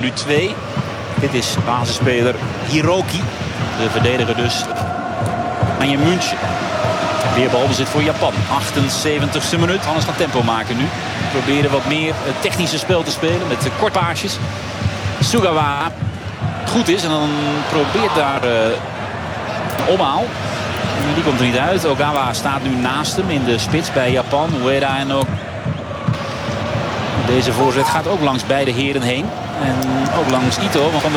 nu 2. Dit is basisspeler Hiroki. De verdediger dus. Bayern München. Weer balbezit voor Japan. 78e minuut. Anders gaat tempo maken nu. Proberen wat meer technische spel te spelen met kortpaasjes. Sugawara goed is en dan probeert daar een omhaal. Die komt er niet uit. Ogawa staat nu naast hem in de spits bij Japan. Ueda en ook. Deze voorzet gaat ook langs beide heren heen. En ook langs Ito. En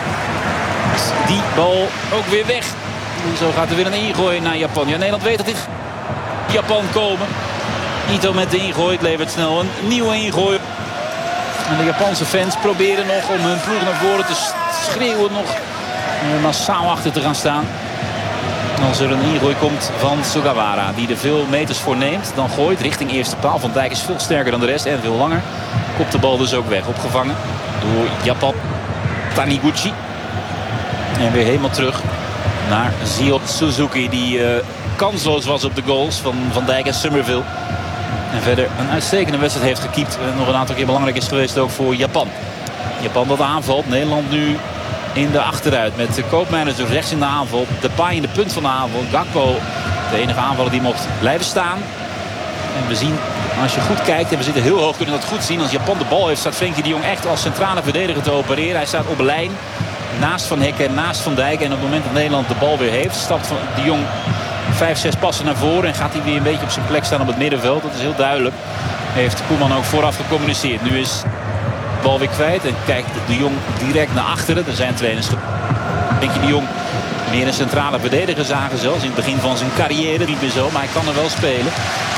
die bal ook weer weg. En zo gaat er weer een ingooi naar Japan. Ja, Nederland weet dat dit Japan komen. Ito met de ingooi. Het levert snel een nieuwe ingooi. En de Japanse fans proberen nog om hun ploeg naar voren te schreeuwen. Nog massaal achter te gaan staan. En als er een ingooi komt van Sugawara. Die er veel meters voor neemt. Dan gooit richting eerste paal. Van Dijk is veel sterker dan de rest. En veel langer. Kopt de bal dus ook weg. Opgevangen door Japan. Taniguchi. En weer helemaal terug naar Zio Suzuki. Die kansloos was op de goals van Van Dijk en Summerville. En verder een uitstekende wedstrijd heeft gekiept. Nog een aantal keer belangrijk is geweest ook voor Japan. Japan dat aanvalt. Nederland nu in de achteruit. Met de Koopmeiners dus rechts in de aanval. Depay in de punt van de aanval. Gakpo de enige aanvaller die mocht blijven staan. En we zien, als je goed kijkt, en we zitten heel hoog, kunnen we dat goed zien. Als Japan de bal heeft, staat Frenkie de Jong echt als centrale verdediger te opereren. Hij staat op lijn. Naast Van Hekken, naast Van Dijk. En op het moment dat Nederland de bal weer heeft, stapt de Jong 5-6 passen naar voren. En gaat hij weer een beetje op zijn plek staan op het middenveld. Dat is heel duidelijk. Heeft Koeman ook vooraf gecommuniceerd. Nu is de bal weer kwijt. En kijkt de Jong direct naar achteren. Er zijn trainers. Frenkie de Jong meer een centrale verdediger zagen zelfs. In het begin van zijn carrière. Niet meer zo, maar hij kan er wel spelen.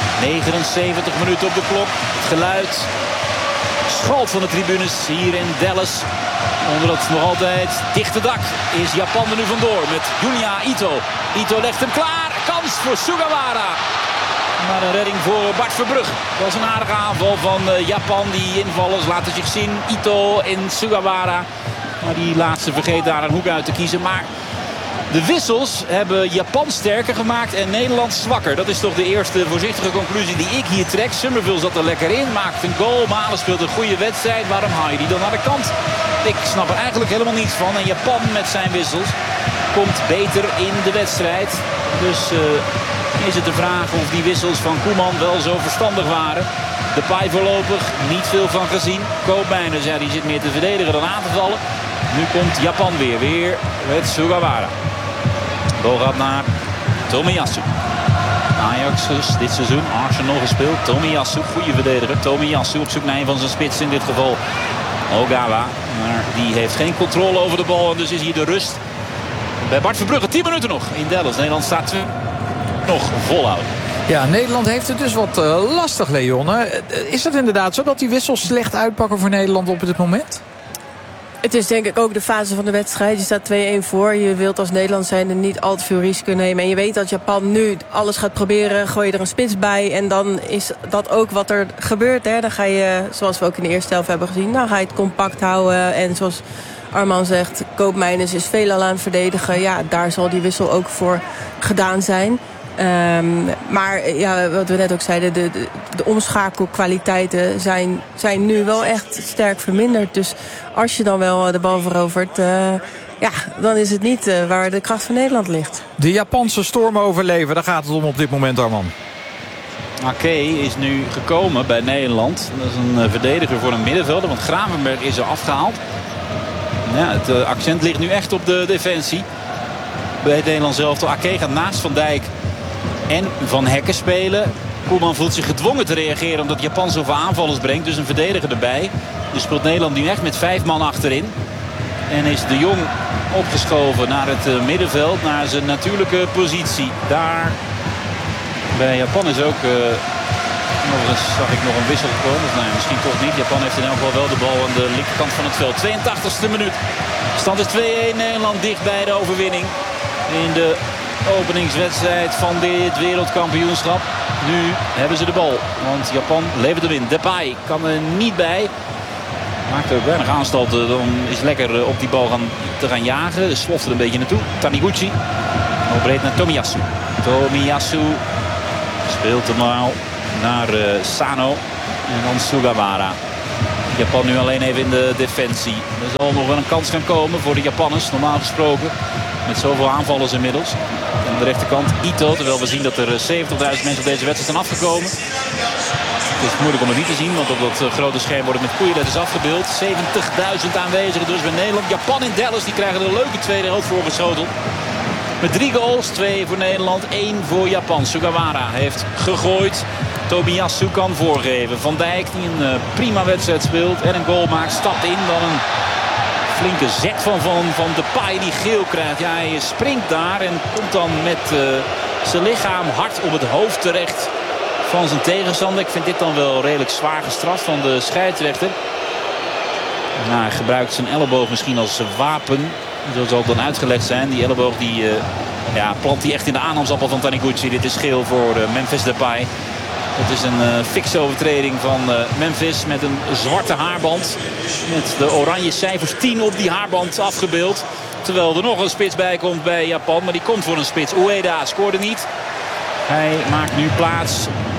79 minuten op de klok. Het geluid schalt van de tribunes hier in Dallas. Onder het nog altijd dichte dak is Japan er nu vandoor met Junya Ito. Ito legt hem klaar. Kans voor Sugawara. Maar een redding voor Bart Verbrugge. Dat was een aardige aanval van Japan. Die invallers laten zich zien. Ito en Sugawara. Maar die laatste vergeet daar een hoek uit te kiezen. Maar de wissels hebben Japan sterker gemaakt en Nederland zwakker. Dat is toch de eerste voorzichtige conclusie die ik hier trek. Summerville zat er lekker in, maakt een goal. Malen speelt een goede wedstrijd. Waarom haal je die dan naar de kant? Ik snap er eigenlijk helemaal niets van. En Japan met zijn wissels komt beter in de wedstrijd. Dus is het de vraag of die wissels van Koeman wel zo verstandig waren. Depay voorlopig niet veel van gezien. Koopmeiners, ja, die zit meer te verdedigen dan aan te vallen. Nu komt Japan weer met Sugawara. De bal gaat naar Tomiyasu. Ajax dus dit seizoen. Arsenal gespeeld. Tomiyasu, goede verdediger. Tomiyasu op zoek naar een van zijn spitsen, in dit geval Ogawa. Maar die heeft geen controle over de bal. En dus is hier de rust bij Bart Verbrugge. 10 minuten nog in Dallas. Nederland staat nog volhouden. Ja, Nederland heeft het dus wat lastig, Leon. Is het inderdaad zo dat die wissels slecht uitpakken voor Nederland op dit moment? Het is denk ik ook de fase van de wedstrijd. Je staat 2-1 voor. Je wilt als Nederland zijnde niet al te veel risico nemen. En je weet dat Japan nu alles gaat proberen. Gooi je er een spits bij. En dan is dat ook wat er gebeurt. Hè. Dan ga je, zoals we ook in de eerste helft hebben gezien, dan ga je het compact houden. En zoals Arman zegt, Koopmeiners is veelal aan het verdedigen. Ja, daar zal die wissel ook voor gedaan zijn. Maar ja, wat we net ook zeiden, de omschakelkwaliteiten zijn nu wel echt sterk verminderd. Dus als je dan wel de bal verovert, ja, dan is het niet waar de kracht van Nederland ligt. De Japanse storm overleven, daar gaat het om op dit moment, Arman. Ake is nu gekomen bij Nederland. Dat is een verdediger voor een middenvelder, want Gravenberg is er afgehaald. Ja, het accent ligt nu echt op de defensie. Bij het Nederlands elftal. Ake gaat naast Van Dijk en Van Hekken spelen. Koeman voelt zich gedwongen te reageren omdat Japan zoveel aanvallers brengt. Dus een verdediger erbij. Dus speelt Nederland nu echt met 5 man achterin. En is de Jong opgeschoven naar het middenveld. Naar zijn natuurlijke positie. Daar bij Japan is ook zag ik nog een wissel gekomen. Of nee, misschien toch niet. Japan heeft in elk geval wel de bal aan de linkerkant van het veld. 82e minuut. Stand is 2-1. Nederland dicht bij de overwinning. In de openingswedstrijd van dit wereldkampioenschap. Nu hebben ze de bal. Want Japan levert hem in. Depay kan er niet bij. Maakt ook weinig aanstalten. Dan is lekker op die bal te gaan jagen. Dus sloft er een beetje naartoe. Taniguchi. Nog breed naar Tomiyasu. Tomiyasu speelt hem al naar Sano. En dan Sugawara. Japan nu alleen even in de defensie. Er zal nog wel een kans gaan komen voor de Japanners, normaal gesproken. Met zoveel aanvallers inmiddels. En aan de rechterkant Ito, terwijl we zien dat er 70.000 mensen op deze wedstrijd zijn afgekomen. Het is moeilijk om het niet te zien, want op dat grote scherm wordt het met koeienletters afgebeeld. 70.000 aanwezigen dus bij Nederland. Japan in Dallas, die krijgen er een leuke tweede helft voor geschoteld. Met 3 goals, 2 voor Nederland, 1 voor Japan. Sugawara heeft gegooid. Tomiyasu kan voorgeven. Van Dijk, die een prima wedstrijd speelt en een goal maakt, stapt in. Dan een flinke zet van Depay die geel krijgt. Ja, hij springt daar en komt dan met zijn lichaam hard op het hoofd terecht van zijn tegenstander. Ik vind dit dan wel redelijk zwaar gestraft van de scheidsrechter. Nou, hij gebruikt zijn elleboog misschien als wapen. Zo zal het dan uitgelegd zijn. Die elleboog die plant hij echt in de aanhamsappel van Taniguchi. Dit is geel voor Memphis Depay. Het is een fikse overtreding van Memphis met een zwarte haarband. Met de oranje cijfers 10 op die haarband afgebeeld. Terwijl er nog een spits bij komt bij Japan. Maar die komt voor een spits. Ueda scoorde niet. Hij maakt nu plaats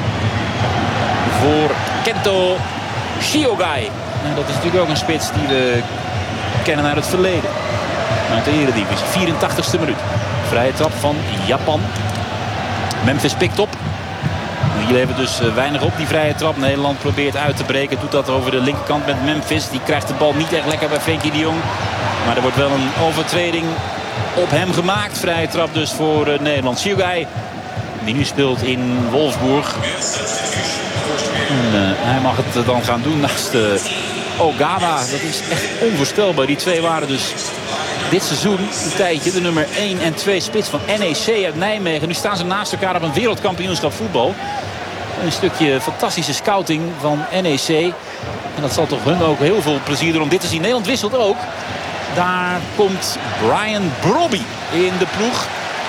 voor Kento Shiogai. En dat is natuurlijk ook een spits die we kennen uit het verleden. Uit de Eredivisie. 84ste minuut. Vrije trap van Japan. Memphis pikt op. Hier levert dus weinig op die vrije trap. Nederland probeert uit te breken. Doet dat over de linkerkant met Memphis. Die krijgt de bal niet echt lekker bij Frenkie de Jong. Maar er wordt wel een overtreding op hem gemaakt. Vrije trap dus voor Nederland. Shiogai, die nu speelt in Wolfsburg. Hij mag het dan gaan doen naast Ogawa. Dat is echt onvoorstelbaar. Die twee waren dus dit seizoen een tijdje de nummer 1 en 2 spits van NEC uit Nijmegen. Nu staan ze naast elkaar op een wereldkampioenschap voetbal. Een stukje fantastische scouting van NEC. En dat zal toch hun ook heel veel plezier doen om dit te zien. Nederland wisselt ook. Daar komt Brian Brobby in de ploeg.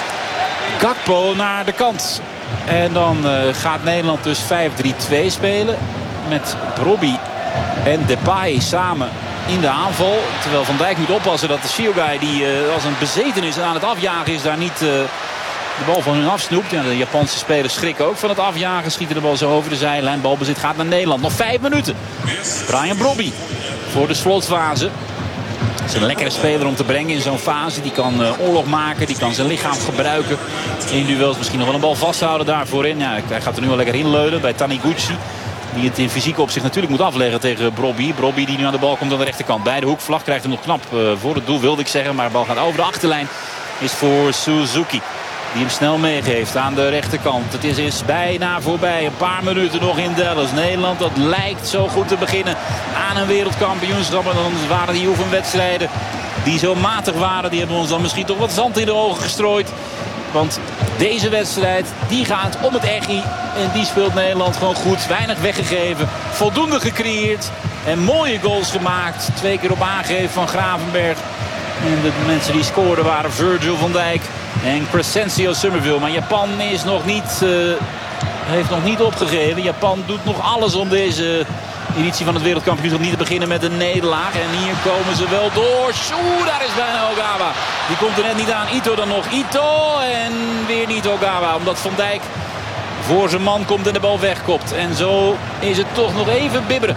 Gakpo naar de kant. En dan gaat Nederland dus 5-3-2 spelen. Met Brobby en Depay samen in de aanval. Terwijl Van Dijk moet oppassen dat de Shiogai die als een bezeten is en aan het afjagen is, daar niet de bal van hun afsnoept. Ja, de Japanse spelers schrikken ook van het afjagen. Schieten de bal zo over de zijlijn. Balbezit gaat naar Nederland. Nog 5 minuten. Brian Brobby voor de slotfase. Het is een lekkere speler om te brengen in zo'n fase. Die kan oorlog maken. Die kan zijn lichaam gebruiken. In duels misschien nog wel een bal vasthouden daarvoor in. Ja, hij gaat er nu al lekker inleunen bij Taniguchi. Die het in fysieke opzicht natuurlijk moet afleggen tegen Brobby. Brobby die nu aan de bal komt aan de rechterkant. Bij de hoekvlag krijgt hem nog knap voor het doel, wilde ik zeggen. Maar de bal gaat over de achterlijn. Is voor Suzuki. Die hem snel meegeeft aan de rechterkant. Het is bijna voorbij. Een paar minuten nog in Dallas. Nederland, dat lijkt zo goed te beginnen aan een wereldkampioenschap. En dan waren die oefenwedstrijden die zo matig waren. Die hebben ons dan misschien toch wat zand in de ogen gestrooid. Want deze wedstrijd, die gaat om het echi. En die speelt Nederland gewoon goed. Weinig weggegeven. Voldoende gecreëerd. En mooie goals gemaakt. 2 keer op aangeven van Gravenberg. En de mensen die scoorden waren Virgil van Dijk en Crescencio Summerville. Maar Japan is nog niet, heeft nog niet opgegeven. Japan doet nog alles om deze editie van het wereldkampioenschap niet te beginnen met een nederlaag. En hier komen ze wel door. Daar is bijna Ogawa. Die komt er net niet aan. Ito dan nog. Ito en weer niet Ogawa. Omdat Van Dijk voor zijn man komt en de bal wegkopt. En zo is het toch nog even bibberen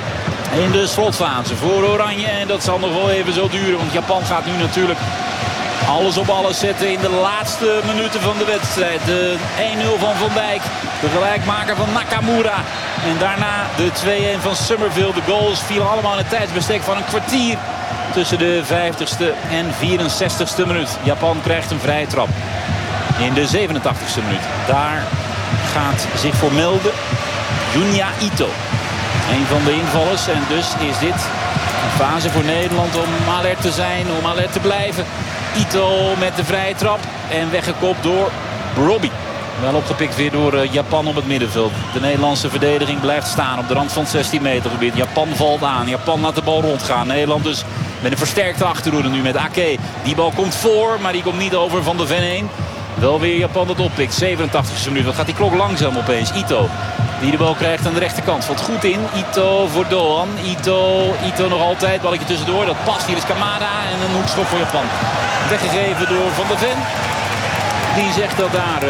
in de slotfase voor Oranje. En dat zal nog wel even zo duren. Want Japan gaat nu natuurlijk alles op alles zetten in de laatste minuten van de wedstrijd. De 1-0 van Van Dijk. De gelijkmaker van Nakamura. En daarna de 2-1 van Summerville. De goals vielen allemaal in het tijdsbestek van een kwartier. Tussen de 50ste en 64ste minuut. Japan krijgt een vrije trap. In de 87ste minuut. Daar gaat zich voor melden Junya Ito. Een van de invallers. En dus is dit een fase voor Nederland om alert te zijn. Om alert te blijven. Ito met de vrije trap. En weggekopt door Brobby. Wel opgepikt weer door Japan op het middenveld. De Nederlandse verdediging blijft staan op de rand van het 16 meter gebied. Japan valt aan. Japan laat de bal rondgaan. Nederland dus met een versterkte achterhoede nu met Ake. Die bal komt voor, maar die komt niet over Van de Ven heen. Wel weer Japan dat oppikt. 87e minuut. Wat gaat die klok langzaam opeens. Ito. Die de bal krijgt aan de rechterkant. Valt goed in. Ito voor Doan. Ito nog altijd. Balletje tussendoor. Dat past. Hier is Kamada. En een hoekschop voor Japan. Weggegeven door Van der Ven. Die zegt dat daar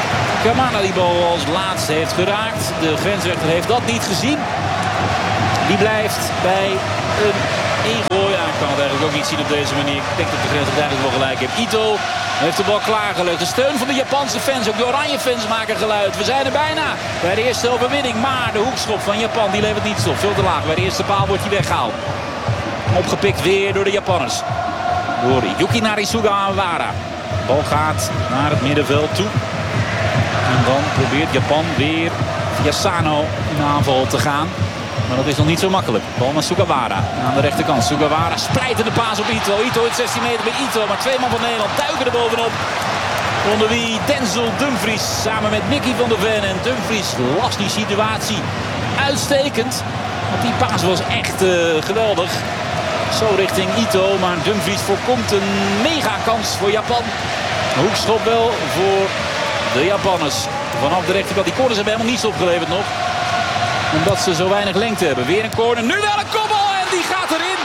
Kamada die bal als laatste heeft geraakt. De grensrechter heeft dat niet gezien. Die blijft bij een ingooi. Ja, ik kan het eigenlijk ook niet zien op deze manier. Ik denk dat de grens het eigenlijk wel gelijk heeft. Ito heeft de bal klaargelegd. De steun van de Japanse fans. Ook de oranje fans maken geluid. We zijn er bijna bij de eerste overwinning. Maar de hoekschop van Japan die levert niets op. Veel te laag. Bij de eerste paal wordt hij weggehaald. Opgepikt weer door de Japanners. Door Yukinari Sugawara. De bal gaat naar het middenveld toe. En dan probeert Japan weer via Sano in de aanval te gaan. Maar dat is nog niet zo makkelijk. Bal naar Sugawara aan de rechterkant. Sugawara splijt de paas op Ito. Ito in 16 meter bij Ito. Maar twee man van Nederland duiken er bovenop. Onder wie Denzel Dumfries samen met Mickey van der Ven. En Dumfries las die situatie uitstekend. Want die paas was echt geweldig. Zo richting Ito. Maar Dumfries voorkomt een mega kans voor Japan. Een hoekschop wel voor de Japanners. Vanaf de rechterkant. Die corners hebben helemaal niets opgeleverd nog. Omdat ze zo weinig lengte hebben. Weer een corner. Nu wel een kopbal. En die gaat erin.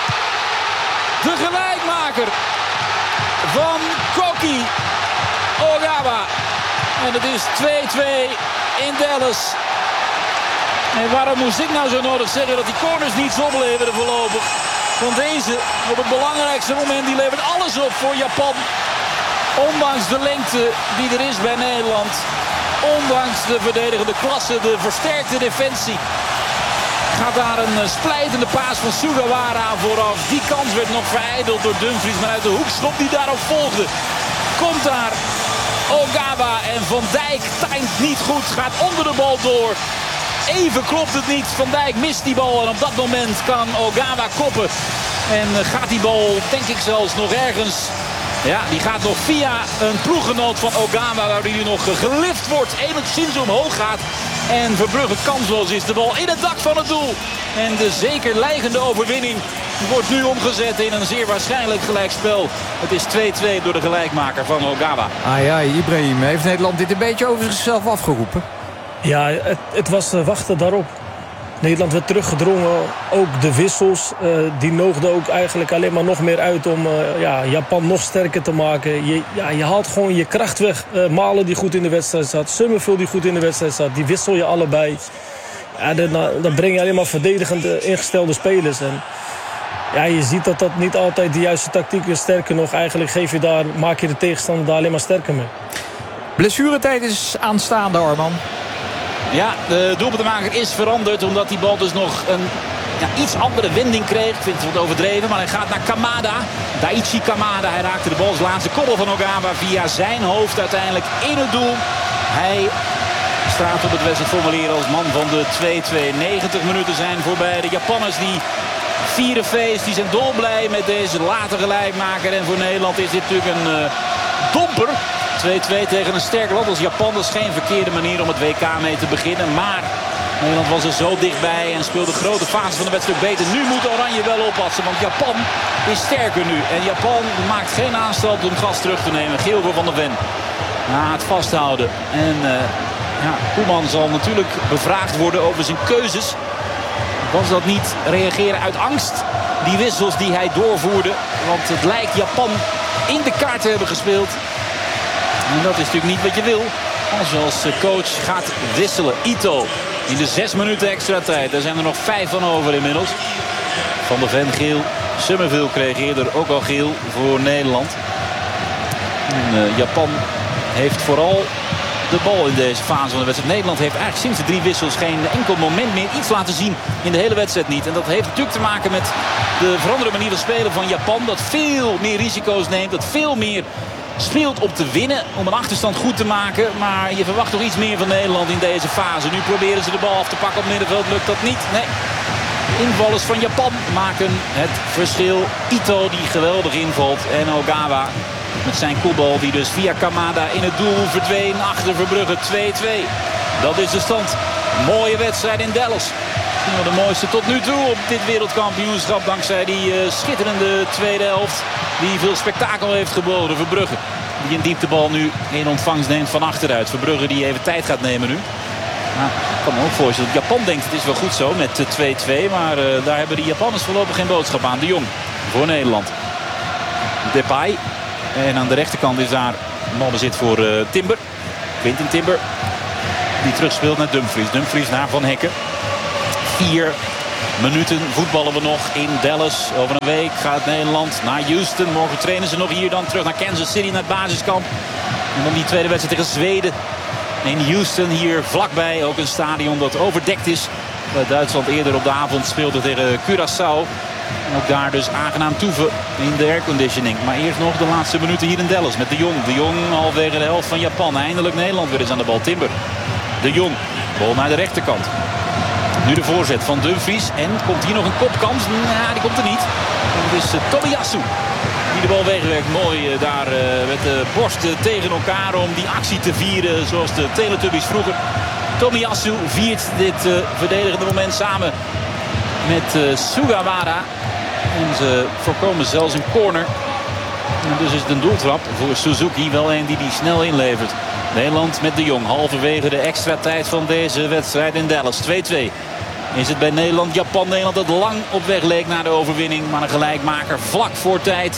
De gelijkmaker van Koki Ogawa. En het is 2-2 in Dallas. En waarom moest ik nou zo nodig zeggen dat die corners niets opleveren voorlopig? Want deze op het belangrijkste moment die levert alles op voor Japan. Ondanks de lengte die er is bij Nederland. Ondanks de verdedigende klasse, de versterkte defensie. Gaat daar een splijtende paas van Sugawara vooraf. Die kans werd nog verijdeld door Dumfries. Maar uit de hoekschop die daarop volgde. Komt daar Ogawa en Van Dijk timed niet goed. Gaat onder de bal door. Even klopt het niet. Van Dijk mist die bal. En op dat moment kan Ogawa koppen. En gaat die bal denk ik zelfs nog ergens... Ja, die gaat nog via een ploeggenoot van Ogawa, waar die nu nog gelift wordt, enigszins omhoog gaat. En Verbrugge kansloos is. De bal in het dak van het doel. En de zeker leigende overwinning wordt nu omgezet in een zeer waarschijnlijk gelijkspel. Het is 2-2 door de gelijkmaker van Ogawa. Ja, Ibrahim, heeft Nederland dit een beetje over zichzelf afgeroepen? Ja, het was wachten daarop. Nederland werd teruggedrongen. Ook de wissels, die nodigden ook eigenlijk alleen maar nog meer uit om Japan nog sterker te maken. Je haalt gewoon je kracht weg. Malen die goed in de wedstrijd zat. Summerville die goed in de wedstrijd zat. Die wissel je allebei. Ja, dan breng je alleen maar verdedigend ingestelde spelers. En ja, je ziet dat dat niet altijd de juiste tactiek is. Sterker nog, eigenlijk maak je de tegenstander daar alleen maar sterker mee. Blessuretijd is aanstaande, Arman. Ja, de doelpuntenmaker is veranderd. Omdat die bal dus nog een iets andere wending kreeg. Ik vind het wat overdreven. Maar hij gaat naar Kamada. Daichi Kamada. Hij raakte de bal als laatste koppel van Ogawa. Via zijn hoofd uiteindelijk in het doel. Hij staat op het wedstrijdformulier als man van de 2-2. 90 minuten zijn voorbij. De Japanners die vieren feest. Die zijn dolblij met deze late gelijkmaker. En voor Nederland is dit natuurlijk een domper. 2-2 tegen een sterk land als Japan. Dat is geen verkeerde manier om het WK mee te beginnen. Maar Nederland was er zo dichtbij en speelde grote fases van de wedstrijd beter. Nu moet Oranje wel oppassen, want Japan is sterker nu. En Japan maakt geen aanstalten om gas terug te nemen. Geel voor Van der Ven. Na het vasthouden. En Koeman zal natuurlijk bevraagd worden over zijn keuzes. Was dat niet reageren uit angst? Die wissels die hij doorvoerde. Want het lijkt Japan in de kaart te hebben gespeeld. En dat is natuurlijk niet wat je wil als je als coach gaat wisselen. Ito in de 6 minuten extra tijd. Daar zijn er nog 5 van over inmiddels. Van der Ven geel. Summerville kreeg eerder ook al geel voor Nederland. En, Japan heeft vooral de bal in deze fase van de wedstrijd. Nederland heeft eigenlijk sinds de 3 wissels geen enkel moment meer iets laten zien in de hele wedstrijd niet. En dat heeft natuurlijk te maken met de veranderde manier van spelen van Japan. Dat veel meer risico's neemt. Dat veel meer speelt op te winnen om een achterstand goed te maken. Maar je verwacht toch iets meer van Nederland in deze fase. Nu proberen ze de bal af te pakken op het middenveld. Lukt dat niet? Nee. Invallers van Japan maken het verschil. Ito die geweldig invalt. En Ogawa met zijn kopbal die dus via Kamada in het doel verdween achter Verbrugge. 2-2. Dat is de stand. Mooie wedstrijd in Dallas. Misschien wel de mooiste tot nu toe op dit wereldkampioenschap. Dankzij die schitterende tweede helft. Die veel spektakel heeft geboden. Verbrugge die een dieptebal nu in ontvangst neemt van achteruit. Verbrugge die even tijd gaat nemen nu. Nou, ik kan me ook voorstellen dat Japan denkt het is wel goed zo met 2-2. Maar daar hebben de Japanners voorlopig geen boodschap aan. De Jong voor Nederland. Depay. En aan de rechterkant is daar balbezit voor Timber. Quinten Timber. Die terugspeelt naar Dumfries. Dumfries naar Van Hekken. 4 minuten voetballen we nog in Dallas. Over een week gaat Nederland naar Houston. Morgen trainen ze nog hier, dan terug naar Kansas City, naar het basiskamp. En dan die tweede wedstrijd tegen Zweden. In Houston, hier vlakbij ook een stadion dat overdekt is. Waar Duitsland eerder op de avond speelde tegen Curaçao. En ook daar dus aangenaam toeven in de airconditioning. Maar eerst nog de laatste minuten hier in Dallas met De Jong. De Jong halverwege de helft van Japan. Eindelijk Nederland weer eens aan de bal. Timber. De Jong. Bal naar de rechterkant. Nu de voorzet van Dumfries. En komt hier nog een kopkans? Ja, die komt er niet. Het is Tomiyasu die de bal wegwerkt. Mooi daar met de borsten tegen elkaar om die actie te vieren zoals de Teletubbies vroeger. Tomiyasu viert dit verdedigende moment samen met Sugawara. En ze voorkomen zelfs een corner. En dus is het een doeltrap voor Suzuki. Wel een die snel inlevert. Nederland met De Jong. Halverwege de extra tijd van deze wedstrijd in Dallas. 2-2 is het bij Nederland-Japan. Nederland dat lang op weg leek naar de overwinning. Maar een gelijkmaker vlak voor tijd.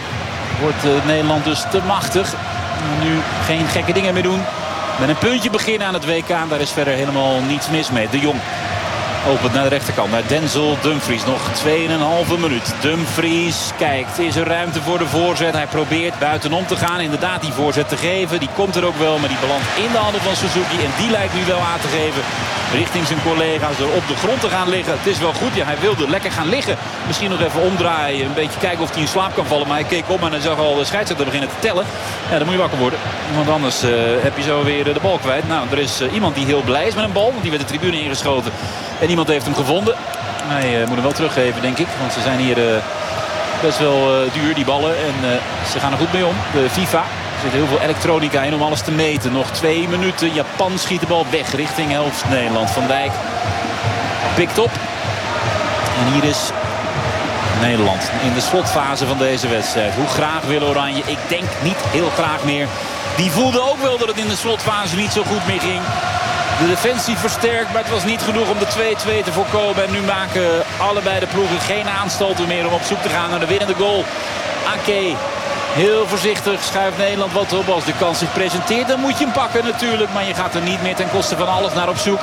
Wordt Nederland dus te machtig. Nu geen gekke dingen meer doen. Met een puntje beginnen aan het WK. Daar is verder helemaal niets mis mee. De Jong opent naar de rechterkant. Naar Denzel Dumfries. Nog 2,5 minuut. Dumfries kijkt. Is er ruimte voor de voorzet. Hij probeert buitenom te gaan. Inderdaad die voorzet te geven. Die komt er ook wel. Maar die belandt in de handen van Suzuki. En die lijkt nu wel aan te geven. Richting zijn collega's door op de grond te gaan liggen. Het is wel goed. Ja, hij wilde lekker gaan liggen. Misschien nog even omdraaien. Een beetje kijken of hij in slaap kan vallen. Maar hij keek om en hij zag al de scheidsrechter beginnen te tellen. Ja, dan moet je wakker worden. Want anders heb je zo weer de bal kwijt. Nou, er is iemand die heel blij is met een bal. Want die werd de tribune ingeschoten. En iemand heeft hem gevonden. Hij moet hem wel teruggeven, denk ik. Want ze zijn hier best wel duur, die ballen. En ze gaan er goed mee om. De FIFA. Er zit heel veel elektronica in om alles te meten. Nog 2 minuten. Japan schiet de bal weg richting helft Nederland. Van Dijk pikt op. En hier is Nederland in de slotfase van deze wedstrijd. Hoe graag wil Oranje? Ik denk niet heel graag meer. Die voelde ook wel dat het in de slotfase niet zo goed meer ging. De defensie versterkt, maar het was niet genoeg om de 2-2 te voorkomen. En nu maken allebei de ploegen geen aanstalten meer om op zoek te gaan naar de winnende goal. Ake, heel voorzichtig, schuift Nederland wat op. Als de kans zich presenteert, dan moet je hem pakken natuurlijk. Maar je gaat er niet meer ten koste van alles naar op zoek.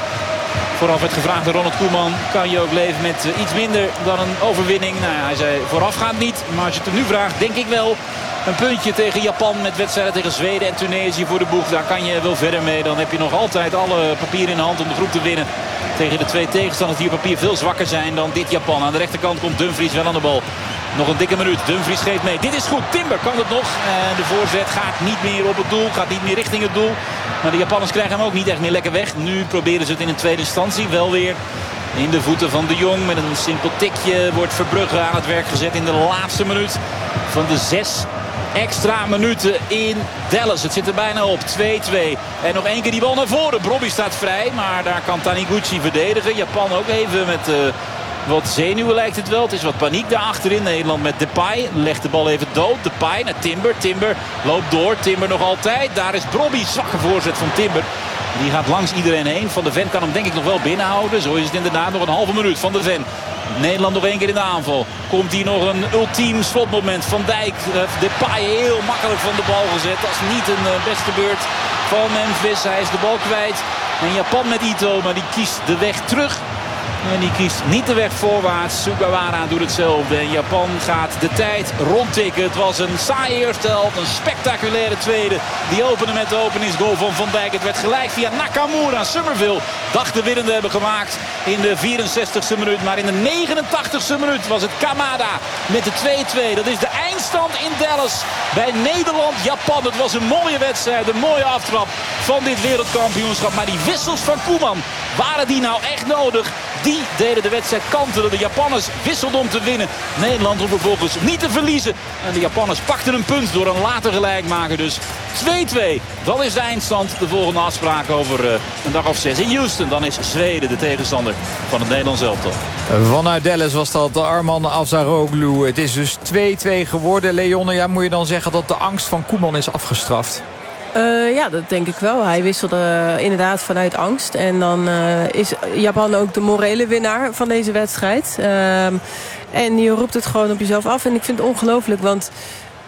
Vooraf werd gevraagd door Ronald Koeman. Kan je ook leven met iets minder dan een overwinning? Nou ja, hij zei voorafgaand niet. Maar als je het hem nu vraagt, denk ik wel. Een puntje tegen Japan met wedstrijden tegen Zweden en Tunesië voor de boeg. Daar kan je wel verder mee. Dan heb je nog altijd alle papier in de hand om de groep te winnen. Tegen de 2 tegenstanders die op papier veel zwakker zijn dan dit Japan. Aan de rechterkant komt Dumfries wel aan de bal. Nog een dikke minuut. Dumfries geeft mee. Dit is goed. Timber kan het nog. En de voorzet gaat niet meer op het doel. Gaat niet meer richting het doel. Maar de Japanners krijgen hem ook niet echt meer lekker weg. Nu proberen ze het in een tweede instantie wel weer. In de voeten van De Jong. Met een simpel tikje wordt Verbrugge aan het werk gezet in de laatste minuut van de 6 extra minuten in Dallas. Het zit er bijna op. 2-2. En nog 1 keer die bal naar voren. Brobby staat vrij. Maar daar kan Taniguchi verdedigen. Japan ook even met wat zenuwen lijkt het wel. Het is wat paniek daar achterin. Nederland met Depay. Legt de bal even dood. Depay naar Timber. Timber loopt door. Timber nog altijd. Daar is Brobby. Zwakke voorzet van Timber. Die gaat langs iedereen heen. Van de Ven kan hem denk ik nog wel binnenhouden. Zo is het inderdaad nog een halve minuut. Van de Ven. Nederland nog 1 keer in de aanval. Komt hier nog een ultiem slotmoment. Van Dijk, Depay heel makkelijk van de bal gezet. Dat is niet een beste beurt van Memphis. Hij is de bal kwijt. En Japan met Ito, maar die kiest de weg terug. En die kiest niet de weg voorwaarts. Sugawara doet hetzelfde. En Japan gaat de tijd rondtikken. Het was een saaie eerste helft. Een spectaculaire tweede. Die opende met de openingsgoal van Van Dijk. Het werd gelijk via Nakamura. Somerville dacht de winnende hebben gemaakt in de 64ste minuut. Maar in de 89ste minuut was het Kamada met de 2-2. Dat is de eindstand in Dallas bij Nederland-Japan. Het was een mooie wedstrijd. Een mooie aftrap van dit wereldkampioenschap. Maar die wissels van Koeman, waren die nou echt nodig? Die deden de wedstrijd kantelen. De Japanners wisselden om te winnen. Nederland om vervolgens niet te verliezen. En de Japanners pakten een punt door een later gelijkmaker. Dus 2-2. Dat is de eindstand. De volgende afspraak over een dag of 6 in Houston. Dan is Zweden de tegenstander van het Nederlands elftal. Vanuit Dallas was dat Arman Afsaroglu. Het is dus 2-2 geworden. Leone, ja, moet je dan zeggen dat de angst van Koeman is afgestraft? Ja, dat denk ik wel. Hij wisselde inderdaad vanuit angst. En dan is Japan ook de morele winnaar van deze wedstrijd. En je roept het gewoon op jezelf af. En ik vind het ongelooflijk, want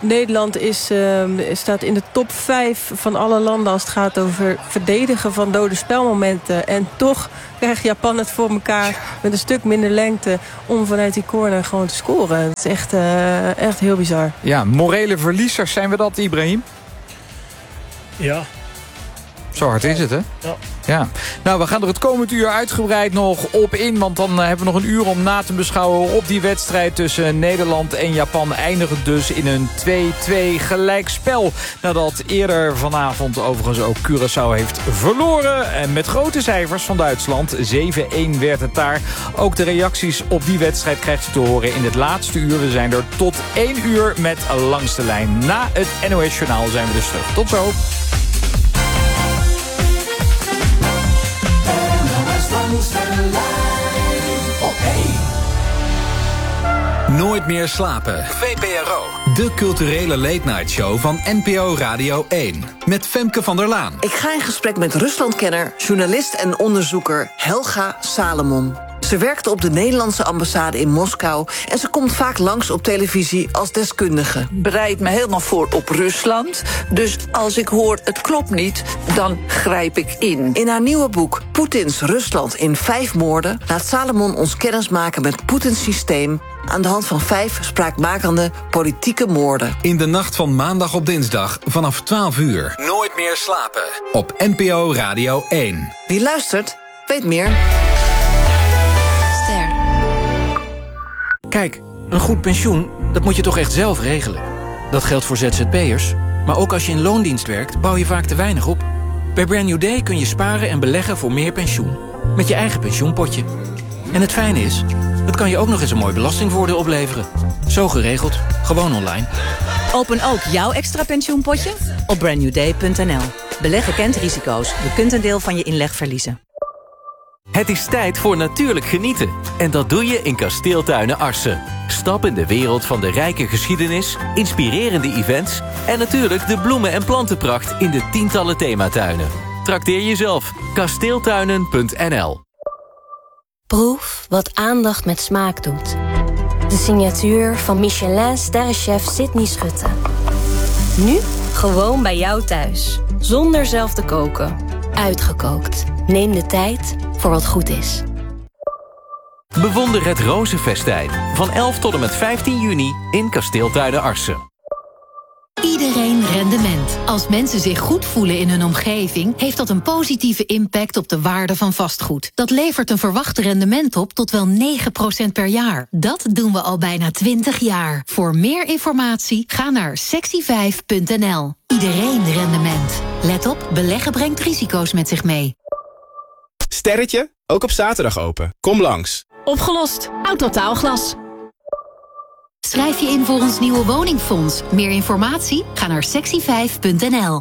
Nederland staat in de top 5 van alle landen als het gaat over verdedigen van dode spelmomenten. En toch krijgt Japan het voor elkaar met een stuk minder lengte om vanuit die corner gewoon te scoren. Het is echt heel bizar. Ja, morele verliezers zijn we dat, Ibrahim? Ja. Zo hard is het, hè? Ja. Nou, we gaan er het komend uur uitgebreid nog op in. Want dan hebben we nog een uur om na te beschouwen op die wedstrijd tussen Nederland en Japan. Eindigt dus in een 2-2 gelijkspel. Nadat eerder vanavond overigens ook Curaçao heeft verloren. En met grote cijfers van Duitsland. 7-1 werd het daar. Ook de reacties op die wedstrijd krijgt u te horen in het laatste uur. We zijn er tot 1 uur met Langs de Lijn. Na het NOS Journaal zijn we dus terug. Tot zo. Nooit meer slapen. VPRO. De culturele late-night show van NPO Radio 1. Met Femke van der Laan. Ik ga in gesprek met Ruslandkenner, journalist en onderzoeker Helga Salomon. Ze werkte op de Nederlandse ambassade in Moskou en ze komt vaak langs op televisie als deskundige. Bereid me helemaal voor op Rusland. Dus als ik hoor het klopt niet, dan grijp ik in. In haar nieuwe boek Poetins Rusland in 5 moorden laat Salomon ons kennismaken met Poetins systeem aan de hand van 5 spraakmakende politieke moorden. In de nacht van maandag op dinsdag vanaf 12 uur. Nooit meer slapen. Op NPO Radio 1. Wie luistert, weet meer. Kijk, een goed pensioen, dat moet je toch echt zelf regelen. Dat geldt voor ZZP'ers, maar ook als je in loondienst werkt, bouw je vaak te weinig op. Bij Brand New Day kun je sparen en beleggen voor meer pensioen. Met je eigen pensioenpotje. En het fijne is, dat kan je ook nog eens een mooi belastingvoordeel opleveren. Zo geregeld, gewoon online. Open ook jouw extra pensioenpotje op brandnewday.nl. Beleggen kent risico's. Je kunt een deel van je inleg verliezen. Het is tijd voor natuurlijk genieten. En dat doe je in Kasteeltuinen Arsen. Stap in de wereld van de rijke geschiedenis, inspirerende events en natuurlijk de bloemen- en plantenpracht in de tientallen thematuinen. Trakteer jezelf. Kasteeltuinen.nl. Proef wat aandacht met smaak doet. De signatuur van Michelin-sterrenchef Sydney Schutte. Nu gewoon bij jou thuis. Zonder zelf te koken. Uitgekookt. Neem de tijd voor wat goed is. Bewonder het Rozenfestijn. Van 11 tot en met 15 juni in Kasteeltuinen Arsen. Iedereen rendement. Als mensen zich goed voelen in hun omgeving, heeft dat een positieve impact op de waarde van vastgoed. Dat levert een verwacht rendement op tot wel 9% per jaar. Dat doen we al bijna 20 jaar. Voor meer informatie ga naar sexy5.nl. Iedereen rendement. Let op, beleggen brengt risico's met zich mee. Sterretje, ook op zaterdag open. Kom langs. Opgelost. Autotaalglas. Schrijf je in voor ons nieuwe woningfonds. Meer informatie? Ga naar sexy5.nl.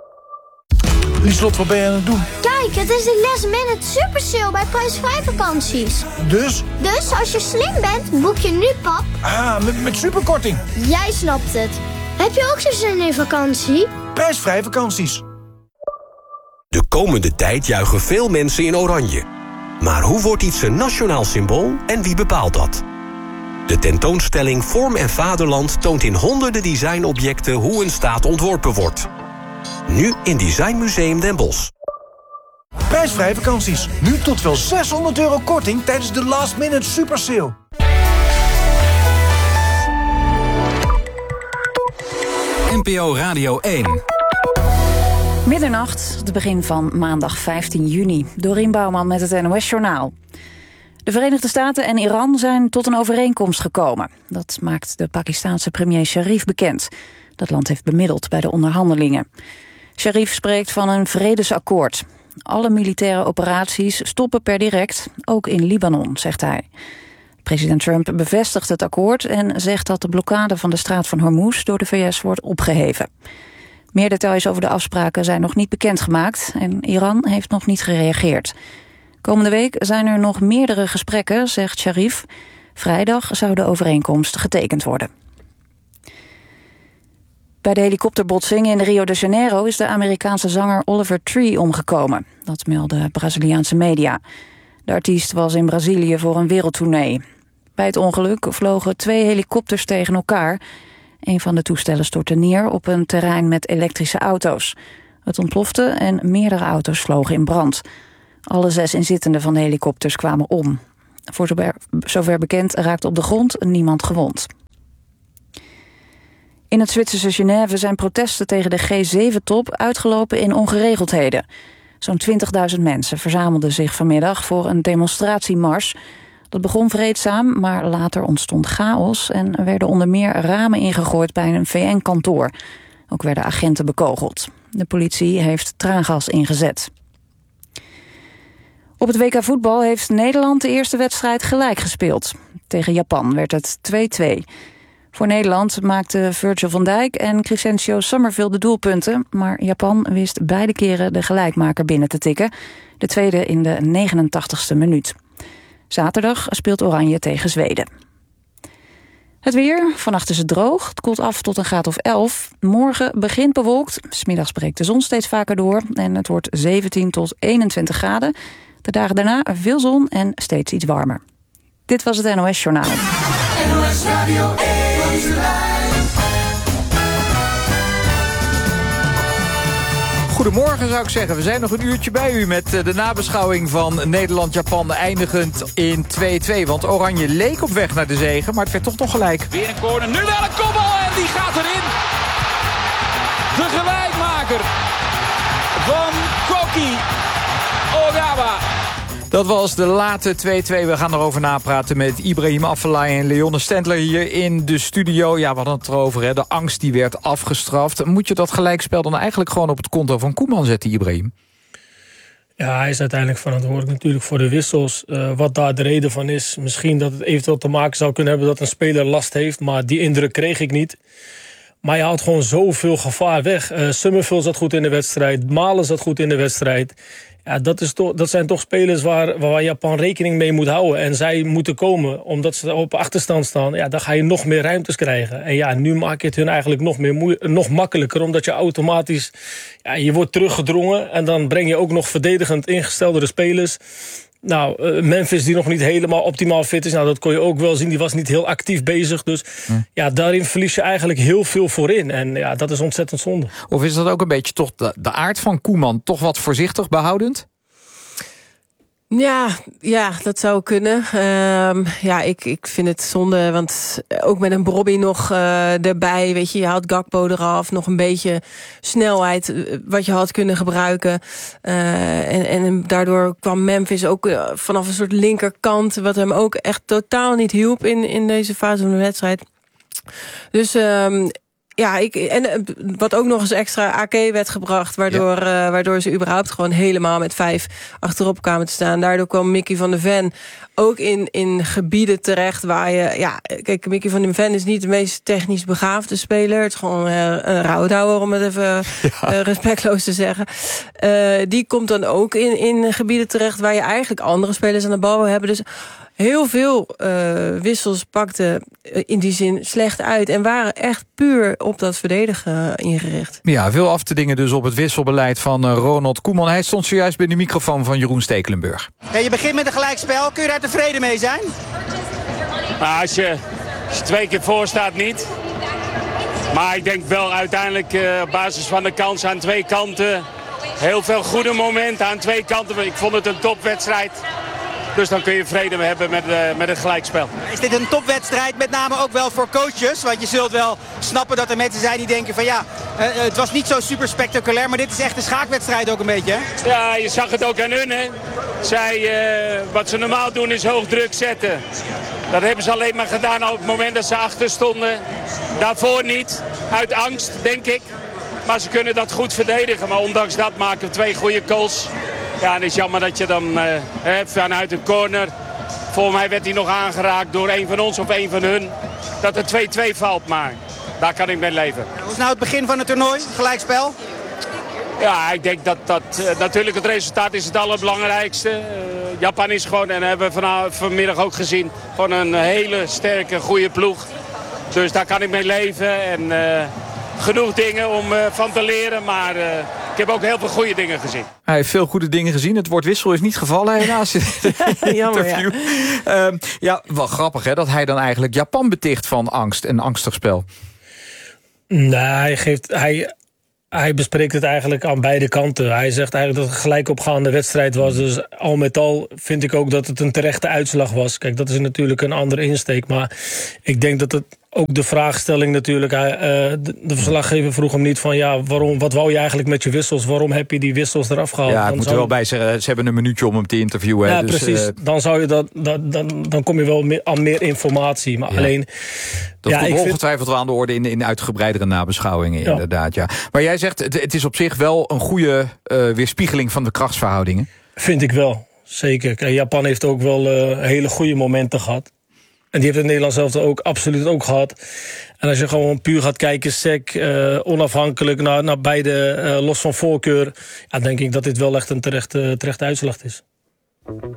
Lieslot, wat ben je aan het doen? Kijk, het is de last minute super sale bij prijsvrij vakanties. Dus? Dus als je slim bent, boek je nu, pap. Ah, met superkorting. Jij snapt het. Heb je ook zo zin in vakantie? Prijsvrij vakanties. De komende tijd juichen veel mensen in oranje. Maar hoe wordt iets een nationaal symbool en wie bepaalt dat? De tentoonstelling Vorm en Vaderland toont in honderden designobjecten hoe een staat ontworpen wordt. Nu in Designmuseum Den Bosch. Prijsvrij vakanties. Nu tot wel €600 korting tijdens de last minute super sale. NPO Radio 1. Middernacht, het begin van maandag 15 juni. Dorien Bouwman met het NOS-journaal. De Verenigde Staten en Iran zijn tot een overeenkomst gekomen. Dat maakt de Pakistaanse premier Sharif bekend. Dat land heeft bemiddeld bij de onderhandelingen. Sharif spreekt van een vredesakkoord. Alle militaire operaties stoppen per direct, ook in Libanon, zegt hij. President Trump bevestigt het akkoord en zegt dat de blokkade van de straat van Hormuz door de VS wordt opgeheven. Meer details over de afspraken zijn nog niet bekendgemaakt en Iran heeft nog niet gereageerd. Komende week zijn er nog meerdere gesprekken, zegt Sharif. Vrijdag zou de overeenkomst getekend worden. Bij de helikopterbotsing in Rio de Janeiro is de Amerikaanse zanger Oliver Tree omgekomen. Dat melden Braziliaanse media. De artiest was in Brazilië voor een wereldtournee. Bij het ongeluk vlogen 2 helikopters tegen elkaar Een van de toestellen stortte neer op een terrein met elektrische auto's. Het ontplofte en meerdere auto's vlogen in brand. Alle 6 inzittenden van de helikopters kwamen om. Voor zover bekend raakte op de grond niemand gewond. In het Zwitserse Genève zijn protesten tegen de G7-top uitgelopen in ongeregeldheden. Zo'n 20.000 mensen verzamelden zich vanmiddag voor een demonstratiemars. Dat begon vreedzaam, maar later ontstond chaos en werden onder meer ramen ingegooid bij een VN-kantoor. Ook werden agenten bekogeld. De politie heeft traangas ingezet. Op het WK voetbal heeft Nederland de eerste wedstrijd gelijk gespeeld. Tegen Japan werd het 2-2. Voor Nederland maakten Virgil van Dijk en Crescencio Summerville de doelpunten, maar Japan wist beide keren de gelijkmaker binnen te tikken. De tweede in de 89ste minuut. Zaterdag speelt Oranje tegen Zweden. Het weer, vannacht is het droog. Het koelt af tot een graad of 11. Morgen begint bewolkt. 's Middags breekt de zon steeds vaker door. En het wordt 17 tot 21 graden. De dagen daarna veel zon en steeds iets warmer. Dit was het NOS Journaal. NOS Radio 1 langs de lijn. Goedemorgen zou ik zeggen. We zijn nog een uurtje bij u met de nabeschouwing van Nederland-Japan eindigend in 2-2. Want Oranje leek op weg naar de zege, maar het werd toch nog gelijk. Weer een corner, nu wel een kopbal en die gaat erin. De gelijkmaker van Koki Ogawa. Dat was de late 2-2. We gaan erover napraten met Ibrahim Afellay en Leonne Stendler hier in de studio. Ja, we hadden het erover, hè. De angst die werd afgestraft. Moet je dat gelijkspel dan eigenlijk gewoon op het konto van Koeman zetten, Ibrahim? Ja, hij is uiteindelijk verantwoordelijk natuurlijk voor de wissels. Wat daar de reden van is, misschien dat het eventueel te maken zou kunnen hebben dat een speler last heeft, maar die indruk kreeg ik niet. Maar je haalt gewoon zoveel gevaar weg. Summerville zat goed in de wedstrijd, Malen zat goed in de wedstrijd. Ja, dat zijn toch spelers waar Japan rekening mee moet houden. En zij moeten komen, omdat ze op achterstand staan. Ja, dan ga je nog meer ruimtes krijgen. En ja, nu maak je het hun eigenlijk nog makkelijker. Omdat je automatisch, ja, je wordt teruggedrongen. En dan breng je ook nog verdedigend ingesteldere spelers. Nou, Memphis die nog niet helemaal optimaal fit is. Nou, dat kon je ook wel zien. Die was niet heel actief bezig. Dus ja, daarin verlies je eigenlijk heel veel voorin. En ja, dat is ontzettend zonde. Of is dat ook een beetje toch de aard van Koeman? Toch wat voorzichtig behoudend? Ja, dat zou kunnen. Ik vind het zonde, want ook met een Brobby nog erbij, weet je haalt Gakpo eraf, nog een beetje snelheid wat je had kunnen gebruiken. En daardoor kwam Memphis ook vanaf een soort linkerkant, wat hem ook echt totaal niet hielp in deze fase van de wedstrijd. Dus en wat ook nog eens extra AK werd gebracht, waardoor ze überhaupt gewoon helemaal met 5 achterop kwamen te staan. Daardoor kwam Mickey van de Ven ook in gebieden terecht waar kijk, Mickey van de Ven is niet de meest technisch begaafde speler. Het is gewoon een rouwdouwer, om het even respectloos te zeggen. Die komt dan ook in gebieden terecht waar je eigenlijk andere spelers aan de bal wil hebben. Dus heel veel wissels pakten in die zin slecht uit en waren echt puur op dat verdedigen ingericht. Ja, veel af te dingen dus op het wisselbeleid van Ronald Koeman. Hij stond zojuist bij de microfoon van Jeroen Stekelenburg. Ja, je begint met een gelijkspel. Kun je daar tevreden mee zijn? Nou, als je 2 keer voor staat niet. Maar ik denk wel uiteindelijk op basis van de kans aan 2 kanten. Heel veel goede momenten aan 2 kanten. Ik vond het een topwedstrijd. Dus dan kun je vrede hebben met het gelijkspel. Is dit een topwedstrijd, met name ook wel voor coaches? Want je zult wel snappen dat er mensen zijn die denken van het was niet zo super spectaculair, maar dit is echt een schaakwedstrijd ook een beetje, hè? Ja, je zag het ook aan hun, hè. Zij, wat ze normaal doen is hoog druk zetten. Dat hebben ze alleen maar gedaan op het moment dat ze achter stonden. Daarvoor niet, uit angst, denk ik. Maar ze kunnen dat goed verdedigen. Maar ondanks dat maken we 2 goede goals. Ja, en het is jammer dat je dan vanuit de corner, volgens mij werd hij nog aangeraakt door een van ons of een van hun, dat er 2-2 valt, maar daar kan ik mee leven. Hoe is nou het begin van het toernooi, gelijkspel? Ja, ik denk dat natuurlijk het resultaat is het allerbelangrijkste. Japan is gewoon, en hebben we vanmiddag ook gezien, gewoon een hele sterke, goede ploeg. Dus daar kan ik mee leven en genoeg dingen om van te leren, maar ik heb ook heel veel goede dingen gezien. Hij heeft veel goede dingen gezien. Het woord wissel is niet gevallen helaas in het interview. Wel grappig hè, dat hij dan eigenlijk Japan beticht van angst en angstig spel. Nee, hij bespreekt het eigenlijk aan beide kanten. Hij zegt eigenlijk dat het een gelijkopgaande wedstrijd was. Dus al met al vind ik ook dat het een terechte uitslag was. Kijk, dat is natuurlijk een andere insteek. Maar ik denk dat het ook de vraagstelling natuurlijk... de verslaggever vroeg hem niet van... ja, wat wou je eigenlijk met je wissels? Waarom heb je die wissels eraf gehaald? Ja, ik moet er wel bij zeggen, ze hebben een minuutje om hem te interviewen. Ja, dus, precies. Dan zou je dan kom je wel aan meer informatie. Maar alleen... Dat komt ongetwijfeld wel aan de orde in uitgebreidere nabeschouwingen, inderdaad. Ja. Maar jij zegt, het is op zich wel een goede weerspiegeling van de krachtsverhoudingen. Vind ik wel, zeker. Kijk, Japan heeft ook wel hele goede momenten gehad. En die heeft het Nederlands zelf ook absoluut ook gehad. En als je gewoon puur gaat kijken, sec, onafhankelijk naar beide, los van voorkeur... ja, denk ik dat dit wel echt een terechte uitslag is.